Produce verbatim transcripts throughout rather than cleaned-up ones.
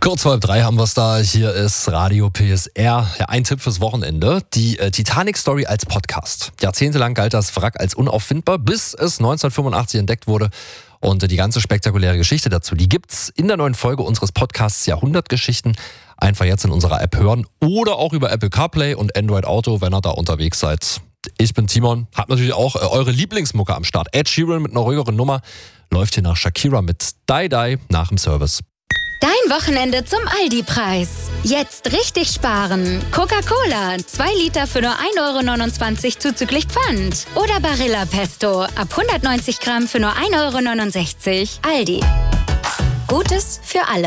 Kurz vor halb drei haben wir es da. Hier ist Radio P S R. Ja, ein Tipp fürs Wochenende. Die äh, Titanic-Story als Podcast. Jahrzehntelang galt das Wrack als unauffindbar, bis es neunzehnhundertfünfundachtzig entdeckt wurde. Und äh, die ganze spektakuläre Geschichte dazu, die gibt's in der neuen Folge unseres Podcasts Jahrhundertgeschichten. Einfach jetzt in unserer App hören oder auch über Apple CarPlay und Android Auto, wenn ihr da unterwegs seid. Ich bin Timon, hab natürlich auch äh, eure Lieblingsmucke am Start. Ed Sheeran mit einer ruhigeren Nummer läuft hier nach Shakira mit Die Die nach dem Service. Dein Wochenende zum Aldi-Preis. Jetzt richtig sparen. Coca-Cola, zwei Liter für nur ein Euro neunundzwanzig zuzüglich Pfand. Oder Barilla Pesto, ab hundertneunzig Gramm für nur ein Euro neunundsechzig. Aldi. Gutes für alle.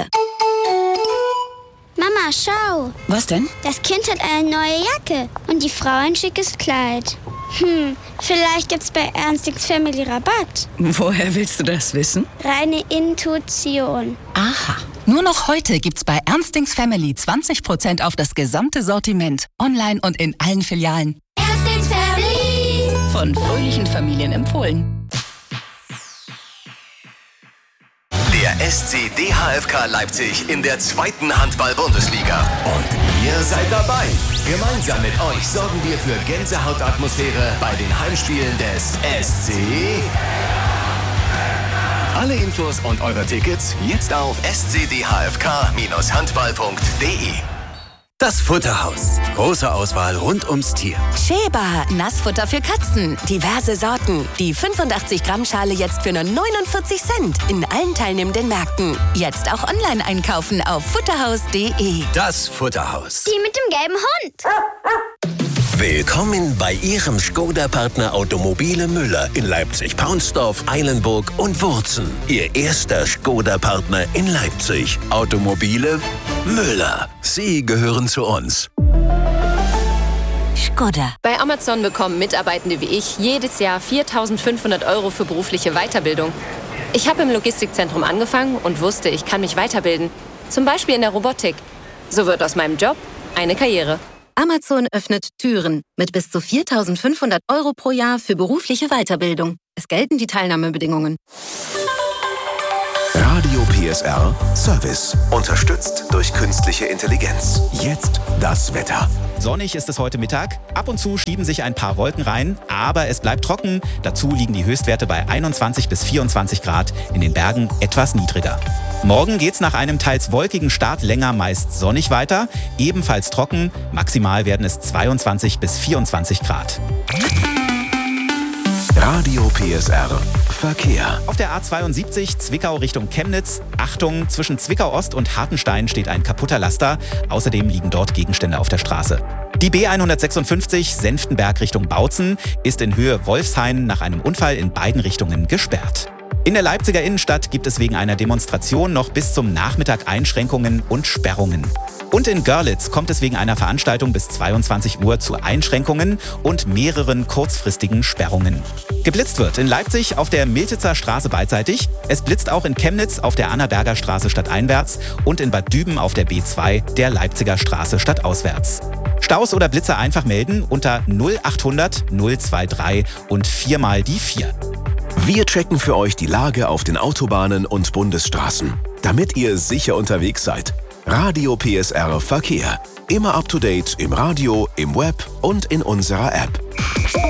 Mama, schau. Was denn? Das Kind hat eine neue Jacke und die Frau ein schickes Kleid. Hm, vielleicht gibt's bei Ernstings Family Rabatt. Woher willst du das wissen? Reine Intuition. Aha. Nur noch heute gibt's bei Ernstings Family zwanzig Prozent auf das gesamte Sortiment. Online und in allen Filialen. Ernstings Family. Von fröhlichen Familien empfohlen. Der S C D H F K Leipzig in der zweiten Handball-Bundesliga. Und ihr seid dabei. Gemeinsam mit euch sorgen wir für Gänsehautatmosphäre bei den Heimspielen des S C. Alle Infos und eure Tickets jetzt auf s c d h f k Bindestrich handball punkt d e. Das Futterhaus. Große Auswahl rund ums Tier. Sheba, Nassfutter für Katzen. Diverse Sorten. Die fünfundachtzig Gramm Schale jetzt für nur neunundvierzig Cent. In allen teilnehmenden Märkten. Jetzt auch online einkaufen auf futterhaus punkt d e. Das Futterhaus. Die mit dem gelben Hund. Willkommen bei Ihrem Skoda-Partner Automobile Müller in Leipzig-Paunsdorf, Eilenburg und Wurzen. Ihr erster Skoda-Partner in Leipzig. Automobile Müller. Sie gehören zu uns. Skoda. Bei Amazon bekommen Mitarbeitende wie ich jedes Jahr viertausendfünfhundert Euro für berufliche Weiterbildung. Ich habe im Logistikzentrum angefangen und wusste, ich kann mich weiterbilden. Zum Beispiel in der Robotik. So wird aus meinem Job eine Karriere. Amazon öffnet Türen mit bis zu viertausendfünfhundert Euro pro Jahr für berufliche Weiterbildung. Es gelten die Teilnahmebedingungen. Radio P S R Service. Unterstützt durch künstliche Intelligenz. Jetzt das Wetter. Sonnig ist es heute Mittag. Ab und zu schieben sich ein paar Wolken rein, aber es bleibt trocken. Dazu liegen die Höchstwerte bei einundzwanzig bis vierundzwanzig Grad, in den Bergen etwas niedriger. Morgen geht's nach einem teils wolkigen Start länger meist sonnig weiter, ebenfalls trocken. Maximal werden es zweiundzwanzig bis vierundzwanzig Grad. Radio P S R Verkehr. Auf der A zweiundsiebzig Zwickau Richtung Chemnitz. Achtung, zwischen Zwickau Ost und Hartenstein steht ein kaputter Laster. Außerdem liegen dort Gegenstände auf der Straße. Die B hundertsechsundfünfzig Senftenberg Richtung Bautzen ist in Höhe Wolfshain nach einem Unfall in beiden Richtungen gesperrt. In der Leipziger Innenstadt gibt es wegen einer Demonstration noch bis zum Nachmittag Einschränkungen und Sperrungen. Und in Görlitz kommt es wegen einer Veranstaltung bis zweiundzwanzig Uhr zu Einschränkungen und mehreren kurzfristigen Sperrungen. Geblitzt wird in Leipzig auf der Miltitzer Straße beidseitig. Es blitzt auch in Chemnitz auf der Annaberger Straße stadteinwärts und in Bad Düben auf der B zwei der Leipziger Straße stadtauswärts. Staus oder Blitzer einfach melden unter null achthundert null dreiundzwanzig und viermal die vier. Wir checken für euch die Lage auf den Autobahnen und Bundesstraßen, damit ihr sicher unterwegs seid. Radio P S R Verkehr. Immer up to date im Radio, im Web und in unserer App.